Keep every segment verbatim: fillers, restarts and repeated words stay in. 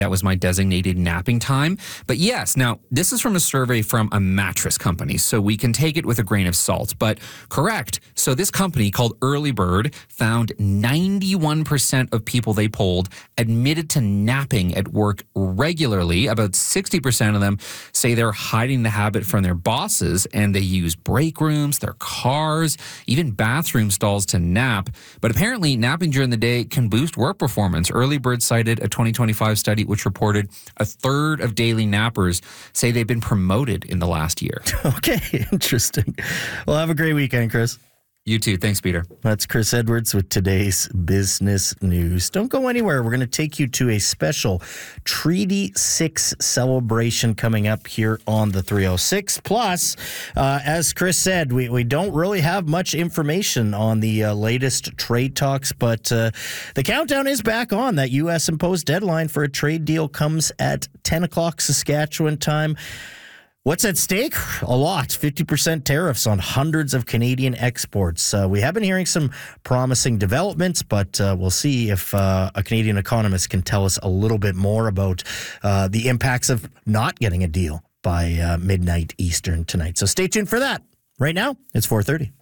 That was my designated napping time. But yes, now this is from a survey from a mattress company, so we can take it with a grain of salt. But correct. So this company called Early Bird found ninety-one percent of people they polled admitted to napping at work regularly. About sixty percent of them say they're hiding the habit from their bosses, and they use break rooms, their cars, even bathroom stalls to nap. But apparently napping during the day can boost work performance. Early Bird cited a twenty twenty-five study which reported a third of daily nappers say they've been promoted in the last year. Okay, interesting. Well, have a great weekend, Chris. You too. Thanks, Peter. That's Chris Edwards with today's business news. Don't go anywhere. We're going to take you to a special Treaty six celebration coming up here on the three oh six. Plus, uh, as Chris said, we, we don't really have much information on the uh, latest trade talks, but uh, the countdown is back on. That U S imposed deadline for a trade deal comes at ten o'clock Saskatchewan time. What's at stake? A lot. fifty percent tariffs on hundreds of Canadian exports. Uh, we have been hearing some promising developments, but uh, we'll see if uh, a Canadian economist can tell us a little bit more about uh, the impacts of not getting a deal by uh, midnight Eastern tonight. So stay tuned for that. Right now, it's four thirty.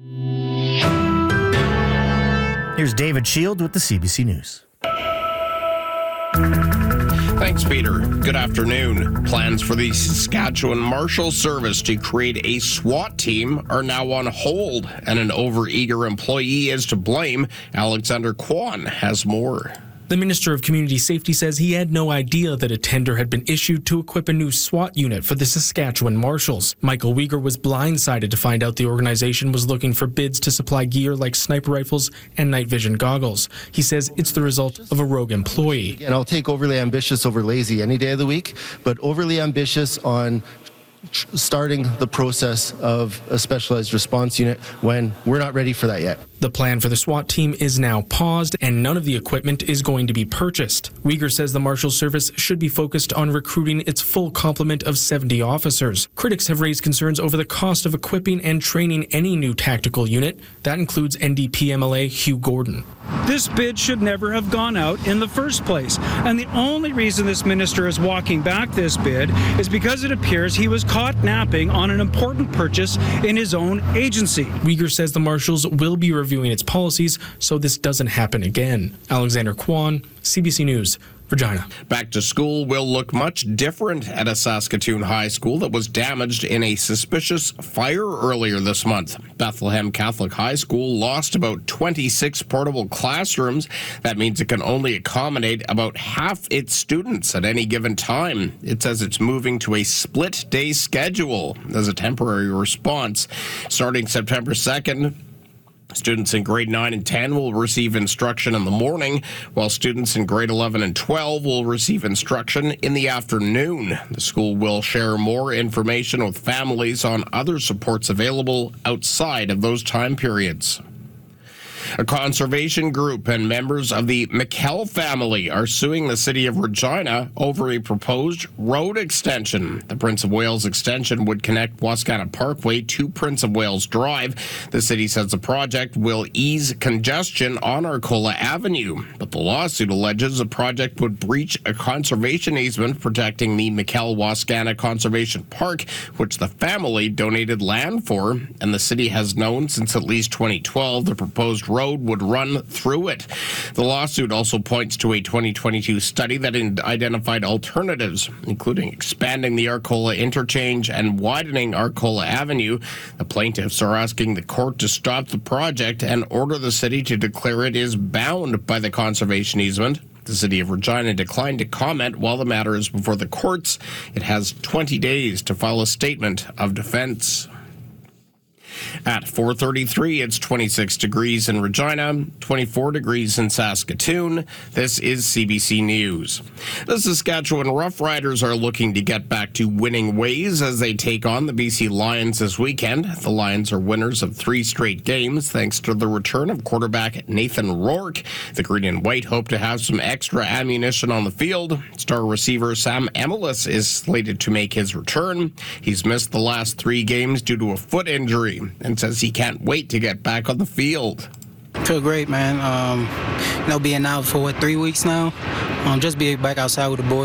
Here's David Shield with the C B C News. Thanks, Peter. Good afternoon. Plans for the Saskatchewan Marshal Service to create a SWAT team are now on hold, and an overeager employee is to blame. Alexander Kwan has more. The Minister of Community Safety says he had no idea that a tender had been issued to equip a new SWAT unit for the Saskatchewan Marshals. Michael Uyghur was blindsided to find out the organization was looking for bids to supply gear like sniper rifles and night vision goggles. He says it's the result of a rogue employee. And I'll take overly ambitious over lazy any day of the week, but overly ambitious on starting the process of a specialized response unit when we're not ready for that yet. The plan for the SWAT team is now paused, and none of the equipment is going to be purchased. Uyghur says the Marshal Service should be focused on recruiting its full complement of seventy officers. Critics have raised concerns over the cost of equipping and training any new tactical unit. That includes N D P M L A Hugh Gordon. This bid should never have gone out in the first place. And the only reason this minister is walking back this bid is because it appears he was caught napping on an important purchase in his own agency. Uyghur says the Marshals will be reviewing its policies so this doesn't happen again. Alexander Kwan, C B C News, Regina. Back to school will look much different at a Saskatoon high school that was damaged in a suspicious fire earlier this month. Bethlehem Catholic High School lost about twenty-six portable classrooms. That means it can only accommodate about half its students at any given time. It says it's moving to a split-day schedule as a temporary response. Starting September second, students in grade nine and ten will receive instruction in the morning, while students in grade eleven and twelve will receive instruction in the afternoon. The school will share more information with families on other supports available outside of those time periods. A conservation group and members of the McKell family are suing the city of Regina over a proposed road extension. The Prince of Wales extension would connect Wascana Parkway to Prince of Wales Drive. The city says the project will ease congestion on Arcola Avenue, but the lawsuit alleges the project would breach a conservation easement protecting the McKell-Wascana Conservation Park, which the family donated land for, and the city has known since at least twenty twelve the proposed road would run through it. The lawsuit also points to a twenty twenty-two study that identified alternatives, including expanding the Arcola interchange and widening Arcola Avenue. The plaintiffs are asking the court to stop the project and order the city to declare it is bound by the conservation easement. The city of Regina declined to comment while the matter is before the courts. It has twenty days to file a statement of defense. At four thirty-three, it's twenty-six degrees in Regina, twenty-four degrees in Saskatoon. This is C B C News. The Saskatchewan Roughriders are looking to get back to winning ways as they take on the B C Lions this weekend. The Lions are winners of three straight games thanks to the return of quarterback Nathan Rourke. The Green and White hope to have some extra ammunition on the field. Star receiver Sam Emilus is slated to make his return. He's missed the last three games due to a foot injury and says he can't wait to get back on the field. Feel great, man. Um, you know, being out for what three weeks now, um, just be back outside with the boys.